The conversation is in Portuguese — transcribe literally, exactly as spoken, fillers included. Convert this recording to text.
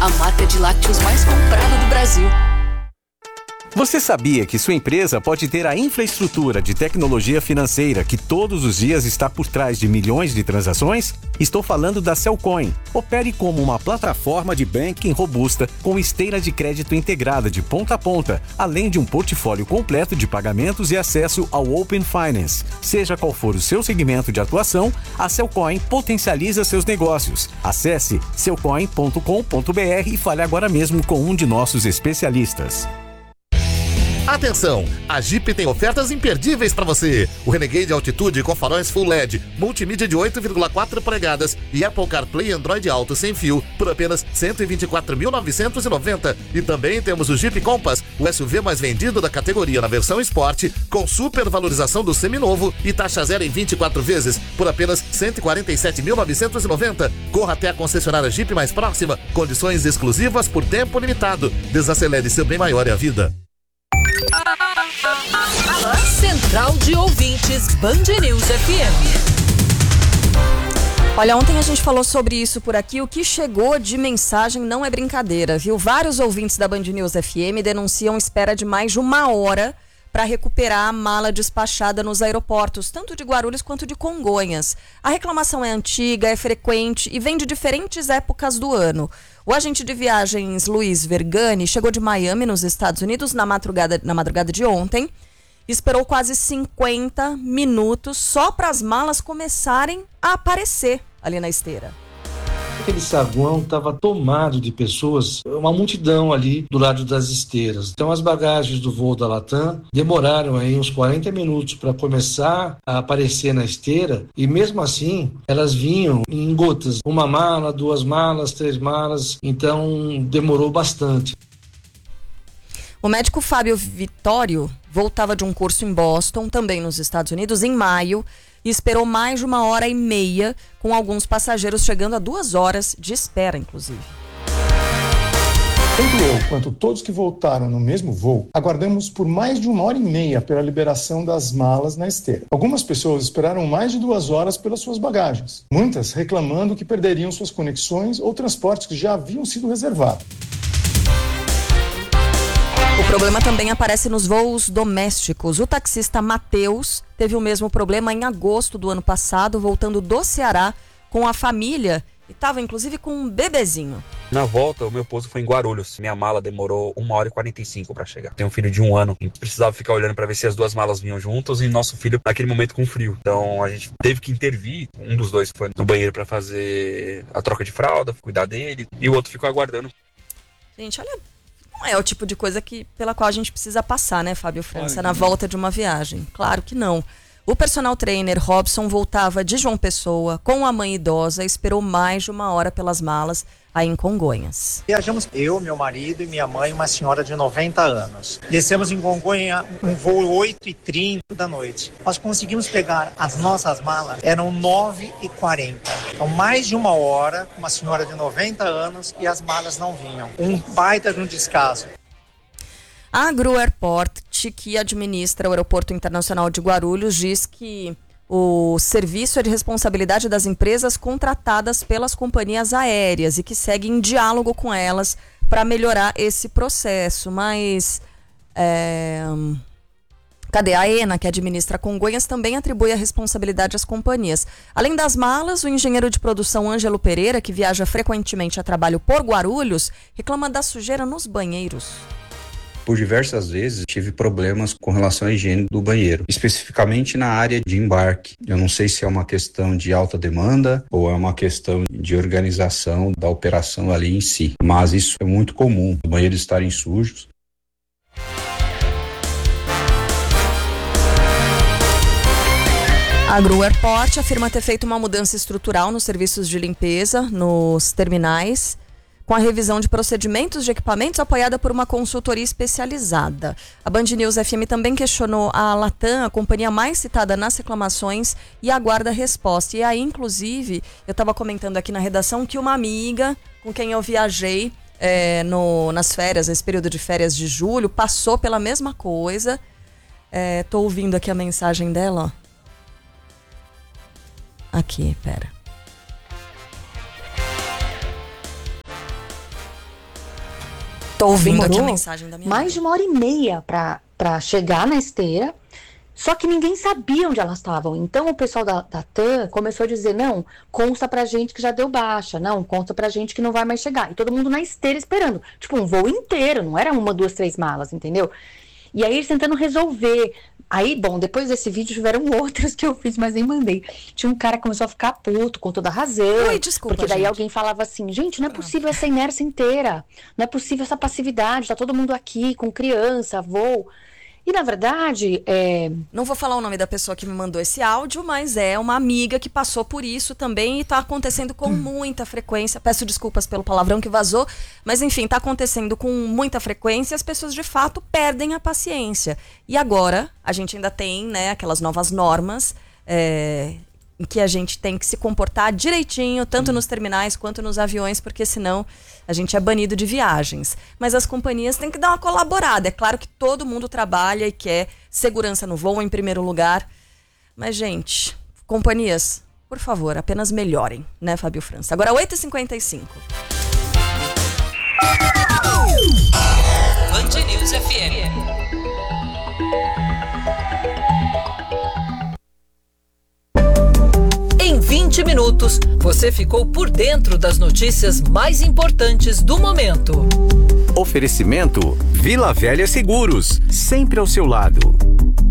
a marca de lácteos mais comprada do Brasil. Você sabia que sua empresa pode ter a infraestrutura de tecnologia financeira que todos os dias está por trás de milhões de transações? Estou falando da Cellcoin. Opere como uma plataforma de banking robusta com esteira de crédito integrada de ponta a ponta, além de um portfólio completo de pagamentos e acesso ao Open Finance. Seja qual for o seu segmento de atuação, a Cellcoin potencializa seus negócios. Acesse cellcoin ponto com ponto b r e fale agora mesmo com um de nossos especialistas. Atenção! A Jeep tem ofertas imperdíveis para você. O Renegade Altitude com faróis Full L E D, multimídia de oito vírgula quatro polegadas e Apple CarPlay Android Auto sem fio por apenas cento e vinte e quatro mil novecentos e noventa reais. E também temos o Jeep Compass, o S U V mais vendido da categoria na versão Sport, com super valorização do seminovo e taxa zero em vinte e quatro vezes por apenas cento e quarenta e sete mil novecentos e noventa reais. Corra até a concessionária Jeep mais próxima. Condições exclusivas por tempo limitado. Desacelere seu bem maior é a vida. Central de Ouvintes Band News F M. Olha, ontem a gente falou sobre isso por aqui. O que chegou de mensagem não é brincadeira, viu? Vários ouvintes da Band News F M denunciam espera de mais de uma hora para recuperar a mala despachada nos aeroportos, tanto de Guarulhos quanto de Congonhas. A reclamação é antiga, é frequente e vem de diferentes épocas do ano. O agente de viagens Luiz Vergani chegou de Miami, nos Estados Unidos, na madrugada, na madrugada de ontem. Esperou quase cinquenta minutos só para as malas começarem a aparecer ali na esteira. Aquele saguão estava tomado de pessoas, uma multidão ali do lado das esteiras. Então as bagagens do voo da Latam demoraram aí uns quarenta minutos para começar a aparecer na esteira e mesmo assim elas vinham em gotas. Uma mala, duas malas, três malas, então demorou bastante. O médico Fábio Vitório voltava de um curso em Boston, também nos Estados Unidos, em maio, e esperou mais de uma hora e meia, com alguns passageiros chegando a duas horas de espera, inclusive. Tanto eu quanto todos que voltaram no mesmo voo, aguardamos por mais de uma hora e meia pela liberação das malas na esteira. Algumas pessoas esperaram mais de duas horas pelas suas bagagens, muitas reclamando que perderiam suas conexões ou transportes que já haviam sido reservados. O problema também aparece nos voos domésticos. O taxista Matheus teve o mesmo problema em agosto do ano passado, voltando do Ceará com a família e estava inclusive com um bebezinho. Na volta, o meu pouso foi em Guarulhos. Minha mala demorou uma hora e quarenta e cinco para chegar. Tenho um filho de um ano e precisava ficar olhando para ver se as duas malas vinham juntas e nosso filho naquele momento com frio. Então a gente teve que intervir. Um dos dois foi no banheiro para fazer a troca de fralda, cuidar dele, e o outro ficou aguardando. Gente, olha, não é o tipo de coisa que, pela qual a gente precisa passar, né, Fábio França, Claro na que volta de uma viagem. Claro que não. O personal trainer Robson voltava de João Pessoa com a mãe idosa e esperou mais de uma hora pelas malas aí em Congonhas. Viajamos eu, meu marido e minha mãe, uma senhora de noventa anos. Descemos em Congonha um voo oito e trinta da noite. Nós conseguimos pegar as nossas malas, eram nove e quarenta. Então mais de uma hora, uma senhora de noventa anos e as malas não vinham. Um baita de um descaso. A Agro Airport, que administra o Aeroporto Internacional de Guarulhos, diz que o serviço é de responsabilidade das empresas contratadas pelas companhias aéreas e que segue em diálogo com elas para melhorar esse processo. Mas é... cadê? A ENA, que administra Congonhas, também atribui a responsabilidade às companhias. Além das malas, o engenheiro de produção Ângelo Pereira, que viaja frequentemente a trabalho por Guarulhos, reclama da sujeira nos banheiros. Por diversas vezes tive problemas com relação à higiene do banheiro, especificamente na área de embarque. Eu não sei se é uma questão de alta demanda ou é uma questão de organização da operação ali em si, mas isso é muito comum, os banheiros estarem sujos. A Agro Airport afirma ter feito uma mudança estrutural nos serviços de limpeza, nos terminais, com a revisão de procedimentos de equipamentos apoiada por uma consultoria especializada. A Band News F M também questionou a Latam, a companhia mais citada nas reclamações, e aguarda resposta. E aí, inclusive, eu estava comentando aqui na redação que uma amiga com quem eu viajei é, no, nas férias, nesse período de férias de julho, passou pela mesma coisa. Estou é, ouvindo aqui a mensagem dela, ó. Aqui, pera. Tô ouvindo Demorou aqui a mensagem da minha mais mãe. de uma hora e meia pra, pra chegar na esteira, só que ninguém sabia onde elas estavam. Então o pessoal da, da T A M começou a dizer, não, consta pra gente que já deu baixa, não, consta pra gente que não vai mais chegar. E todo mundo na esteira esperando, tipo um voo inteiro, não era uma, duas, três malas, entendeu? E aí eles tentando resolver. Aí, bom, depois desse vídeo tiveram outros que eu fiz, mas nem mandei. Tinha um cara que começou a ficar puto, com toda a razão. Ui, desculpa, porque daí gente. alguém falava assim, gente, não é possível essa inércia inteira. Não é possível essa passividade, tá todo mundo aqui, com criança, voo. E, na verdade, é... Não vou falar o nome da pessoa que me mandou esse áudio, mas é uma amiga que passou por isso também e tá acontecendo com hum. muita frequência. Peço desculpas pelo palavrão que vazou, mas enfim, tá acontecendo com muita frequência e as pessoas de fato perdem a paciência. E agora, a gente ainda tem, né, aquelas novas normas é, em que a gente tem que se comportar direitinho, tanto hum. nos terminais quanto nos aviões, porque senão a gente é banido de viagens. Mas as companhias têm que dar uma colaborada. É claro que todo mundo trabalha e quer segurança no voo em primeiro lugar. Mas, gente, companhias, por favor, apenas melhorem, né, Fábio França? Agora, oito e cinquenta e cinco. Band News F M. Em vinte minutos, você ficou por dentro das notícias mais importantes do momento. Oferecimento Vila Velha Seguros, sempre ao seu lado.